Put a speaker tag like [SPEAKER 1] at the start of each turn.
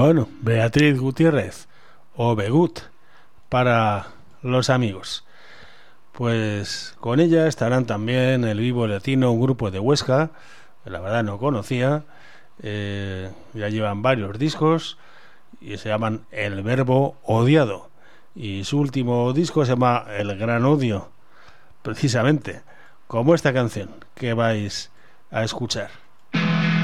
[SPEAKER 1] Bueno, Beatriz Gutiérrez o Begut para los amigos. Pues con ella estarán también El Vivo Latino, un grupo de Huesca, que la verdad no conocía, ya llevan varios discos y se llaman El Verbo Odiado, y su último disco se llama El Gran Odio, precisamente como esta canción que vais a escuchar.